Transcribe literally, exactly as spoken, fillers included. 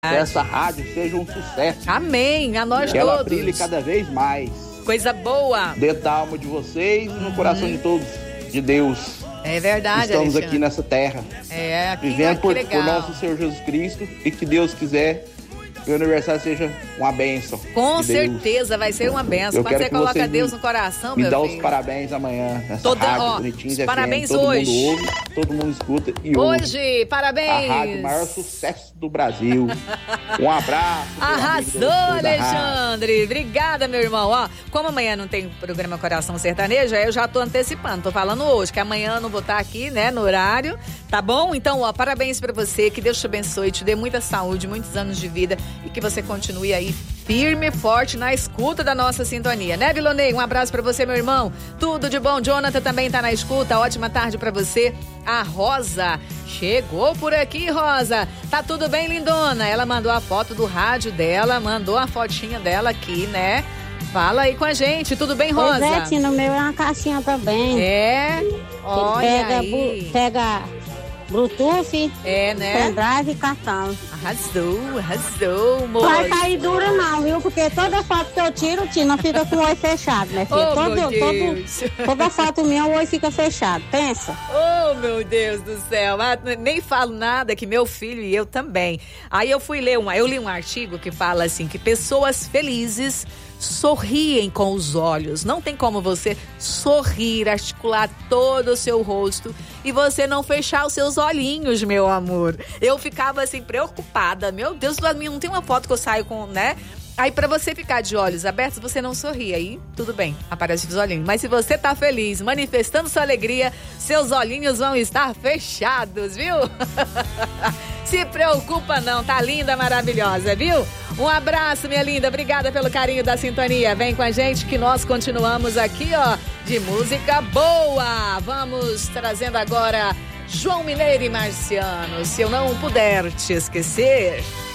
Que essa rádio seja um sucesso. Amém, a nós que todos. Que ela brilhe cada vez mais. Coisa boa. Dentro da alma de vocês e no uhum. coração de todos, de Deus. É verdade, Estamos Alexandre. aqui nessa terra. É, aqui, vivendo aqui por, legal. por nosso Senhor Jesus Cristo e que Deus quiser que o aniversário seja uma bênção. Com de certeza, vai ser uma bênção. Eu Quando você coloca você Deus no coração, me meu dá filho. os parabéns amanhã nessa Toda, rádio ó, Bonitinhos os parabéns F M. Todo hoje. mundo ouve, todo mundo escuta e hoje, ouve. parabéns. A rádio maior sucesso do Brasil. Um abraço. Arrasou, Alexandre. Obrigada, meu irmão. Ó, como amanhã não tem programa Coração Sertanejo, eu já tô antecipando. Tô falando hoje, que amanhã eu não vou estar aqui, né, no horário. Tá bom? Então, ó, parabéns pra você. Que Deus te abençoe, te dê muita saúde, muitos anos de vida e que você continue aí firme e forte na escuta da nossa sintonia, né, Vilonei? Um abraço pra você, meu irmão. Tudo de bom. Jonathan também tá na escuta. Ótima tarde pra você. A Rosa chegou por aqui, Rosa. Tá tudo bem, lindona? Ela mandou a foto do rádio dela, mandou a fotinha dela aqui, né? Fala aí com a gente. Tudo bem, Rosa? Pois é, tia, no meu é uma caixinha também. É? Olha pega, aí. Bu, pega Bluetooth, é, né? pendrive e cartão. Arrasou, arrasou, moço. Não vai cair dura não, viu? Porque toda foto que eu tiro, tia, não fica com o olho fechado, né, filha? Oh, todo, meu Deus. Todo, toda foto minha, o olho fica fechado. Pensa. Oh, meu Deus do céu. Ah, nem falo nada, que meu filho e eu também. Aí eu fui ler uma, eu li um artigo que fala assim, que pessoas felizes sorriem com os olhos. Não tem como você sorrir, articular todo o seu rosto e você não fechar os seus olhinhos, meu amor. Eu ficava assim preocupada. Meu Deus, não tem uma foto que eu saio com, né? Aí pra você ficar de olhos abertos, você não sorri. Aí tudo bem, aparece os olhinhos. Mas se você tá feliz, manifestando sua alegria, seus olhinhos vão estar fechados, viu? Se preocupa não, tá linda, maravilhosa, viu? Um abraço, minha linda, obrigada pelo carinho da sintonia. Vem com a gente que nós continuamos aqui, ó, de música boa. Vamos trazendo agora João Mineiro e Marciano. Se eu não puder te esquecer...